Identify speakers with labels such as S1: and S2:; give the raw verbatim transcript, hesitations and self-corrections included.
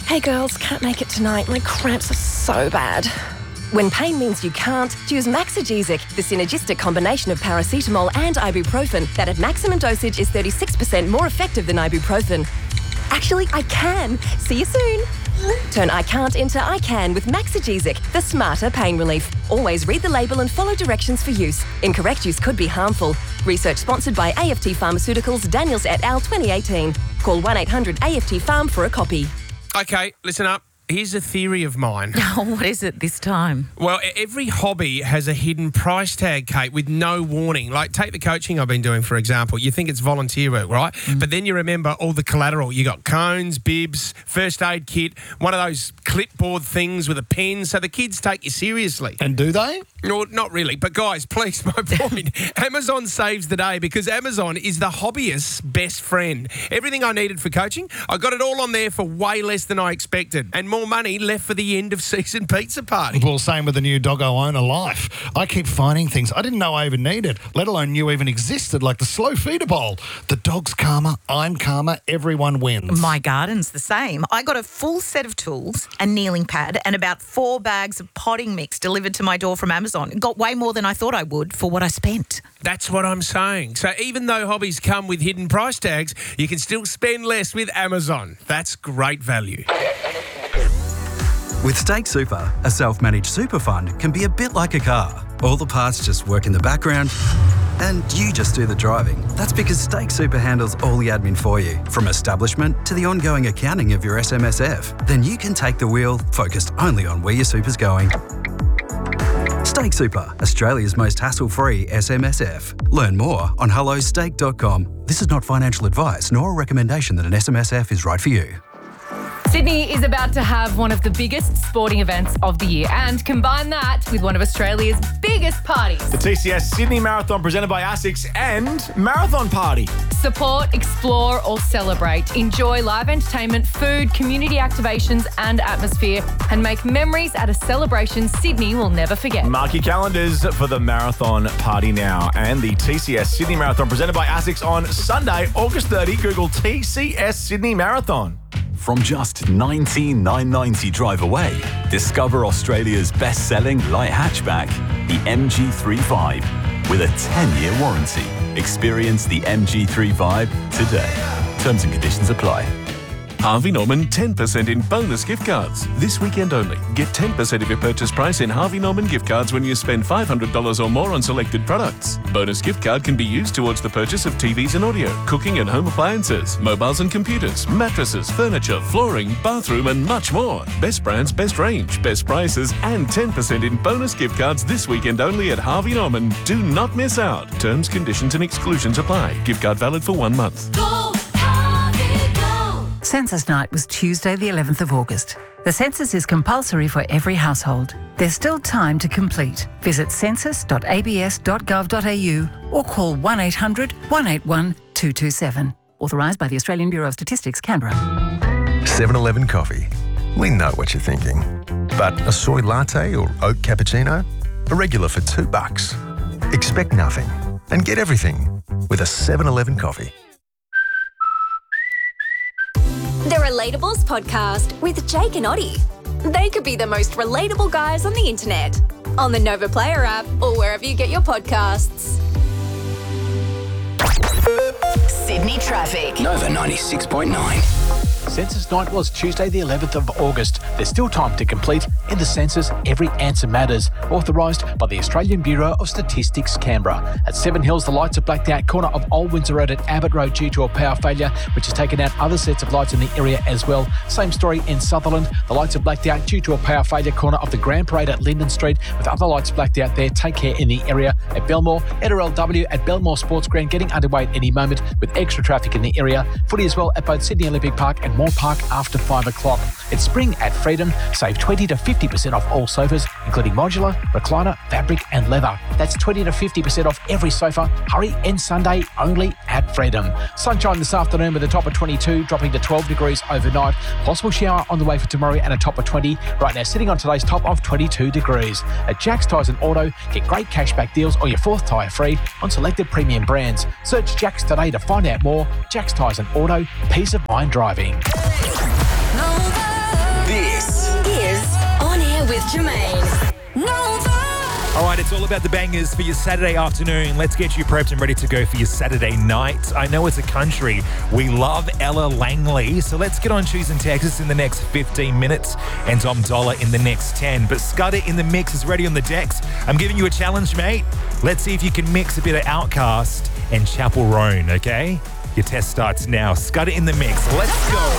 S1: Hey girls, can't make it tonight. My cramps are so bad. When pain means you can't, choose Maxigesic, the synergistic combination of paracetamol and ibuprofen that at maximum dosage is thirty-six percent more effective than ibuprofen. Actually, I can. See you soon. Turn I can't into I can with Maxigesic, the smarter pain relief. Always read the label and follow directions for use. Incorrect use could be harmful. Research sponsored by A F T Pharmaceuticals, Daniels et al. twenty eighteen. Call one eight hundred A F T Pharm for a copy.
S2: Okay, listen up. Here's a theory of mine.
S3: Oh, what is it this time?
S2: Well, every hobby has a hidden price tag, Kate, with no warning. Like, take the coaching I've been doing, for example. You think it's volunteer work, right? Mm. But then you remember all the collateral. You got cones, bibs, first aid kit, one of those clipboard things with a pen, so the kids take you seriously.
S4: And do they?
S2: No, not really. But, guys, please, my point. Amazon saves the day because Amazon is the hobbyist's best friend. Everything I needed for coaching, I got it all on there for way less than I expected. And more money left for the end of season pizza party.
S4: Well, same with the new Doggo Owner Life. I keep finding things I didn't know I even needed, let alone knew even existed, like the slow feeder bowl. The dog's calmer, I'm calmer, everyone wins.
S3: My garden's the same. I got a full set of tools, a kneeling pad, and about four bags of potting mix delivered to my door from Amazon. Got way more than I thought I would for what I spent.
S2: That's what I'm saying. So even though hobbies come with hidden price tags, you can still spend less with Amazon. That's great value.
S5: With Stake Super, a self-managed super fund can be a bit like a car. All the parts just work in the background and you just do the driving. That's because Stake Super handles all the admin for you, from establishment to the ongoing accounting of your S M S F. Then you can take the wheel, focused only on where your super's going. Stake Super, Australia's most hassle-free S M S F. Learn more on hello stake dot com. This is not financial advice nor a recommendation that an S M S F is right for you.
S6: Sydney is about to have one of the biggest sporting events of the year, and combine that with one of Australia's biggest parties.
S7: The T C S Sydney Marathon presented by ASICS and Marathon Party.
S6: Support, explore or celebrate. Enjoy live entertainment, food, community activations and atmosphere, and make memories at a celebration Sydney will never forget.
S7: Mark your calendars for the Marathon Party now and the T C S Sydney Marathon presented by ASICS on Sunday, August thirtieth. Google T C S Sydney Marathon.
S8: From just nineteen thousand nine hundred ninety drive away, discover Australia's best-selling light hatchback, the M G three Vibe, with a ten-year warranty. Experience the M G three Vibe today. Terms and conditions apply.
S9: Harvey Norman ten percent in bonus gift cards. This weekend only. Get ten percent of your purchase price in Harvey Norman gift cards when you spend five hundred dollars or more on selected products. Bonus gift card can be used towards the purchase of T Vs and audio, cooking and home appliances, mobiles and computers, mattresses, furniture, flooring, bathroom and much more. Best brands, best range, best prices and ten percent in bonus gift cards this weekend only at Harvey Norman. Do not miss out. Terms, conditions and exclusions apply. Gift card valid for one month.
S10: Go! Census night was Tuesday the eleventh of August. The census is compulsory for every household. There's still time to complete. Visit census dot a b s dot gov dot a u or call one eight hundred, one eight one, two two seven. Authorised by the Australian Bureau of Statistics, Canberra.
S11: seven eleven coffee. We know what you're thinking. But a soy latte or oat cappuccino? A regular for two bucks. Expect nothing and get everything with a seven eleven coffee.
S12: The Relatables podcast with Jake and Oddie. They could be the most relatable guys on the internet. On the Nova Player app or wherever you get your podcasts.
S13: Sydney traffic.
S14: Nova ninety-six point nine.
S15: Census night was Tuesday the eleventh of August. There's still time to complete. In the census, every answer matters. Authorised by the Australian Bureau of Statistics, Canberra. At Seven Hills, the lights are blacked out corner of Old Windsor Road at Abbott Road due to a power failure, which has taken out other sets of lights in the area as well. Same story in Sutherland. The lights are blacked out due to a power failure corner of the Grand Parade at Linden Street, with other lights blacked out there. Take care in the area. At Belmore, N R L W at Belmore Sports Ground getting underway at any moment with extra traffic in the area. Footy as well at both Sydney Olympic Park and Moore Park after five o'clock. It's spring at Freedom. Save twenty to fifty percent off all sofas, including modular, recliner, fabric and leather. That's twenty to fifty percent off every sofa. Hurry, end Sunday only at Freedom. Sunshine this afternoon with a top of twenty-two, dropping to twelve degrees overnight. Possible shower on the way for tomorrow and a top of twenty. Right now sitting on today's top of twenty-two degrees. At Jack's Tyres and Auto, get great cashback deals or your fourth tyre free on selected premium brands. Search Jack's today to find out more. Jack's Tyres and Auto, peace of mind driving.
S10: Nova.
S13: Jermaine.
S14: All right, it's all about the bangers for your Saturday afternoon. Let's get you prepped and ready to go for your Saturday night. I know as a country, we love Ella Langley, so let's get on Choosing Texas in the next fifteen minutes and Dom Dollar in the next ten. But Scudder in the Mix is ready on the decks. I'm giving you a challenge, mate. Let's see if you can mix a bit of Outcast and Chapel Roan, okay? Your test starts now. Scudder in the Mix. Let's go.